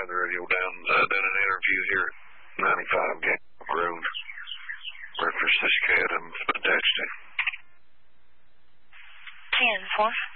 the radio down. Done an interview here at 95 Gap Road. Reference this cat. I'm attached to. 10-4.